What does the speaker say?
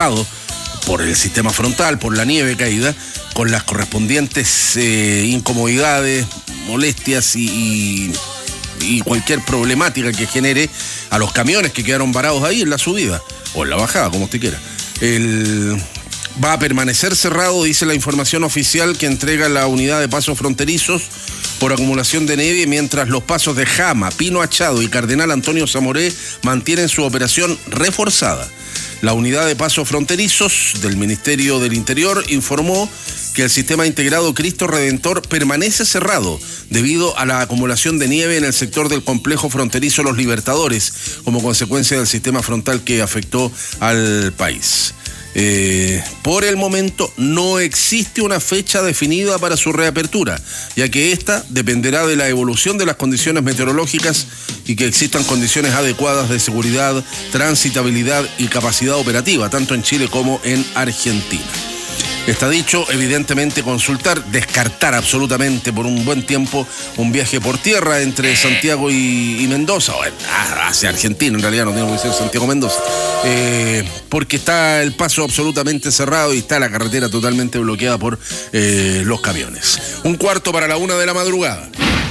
cerrado por el sistema frontal, por la nieve caída, con las correspondientes incomodidades, molestias y cualquier problemática que genere a los camiones que quedaron varados ahí en la subida o en la bajada, como usted quiera. Va a permanecer cerrado, dice la información oficial que entrega la unidad de pasos fronterizos por acumulación de nieve, mientras los pasos de Jama, Pino Achado y Cardenal Antonio Zamoré mantienen su operación reforzada. La unidad de pasos fronterizos del Ministerio del Interior informó que el sistema integrado Cristo Redentor permanece cerrado debido a la acumulación de nieve en el sector del complejo fronterizo Los Libertadores, como consecuencia del sistema frontal que afectó al país. Por el momento no existe una fecha definida para su reapertura, ya que esta dependerá de la evolución de las condiciones meteorológicas y que existan condiciones adecuadas de seguridad, transitabilidad y capacidad operativa, tanto en Chile como en Argentina. Está dicho, evidentemente, descartar absolutamente por un buen tiempo un viaje por tierra entre Santiago y Mendoza, o hacia Argentina, en realidad no tiene que ser Santiago-Mendoza, porque está el paso absolutamente cerrado y está la carretera totalmente bloqueada por los camiones. 1:15 para la 1 de la madrugada.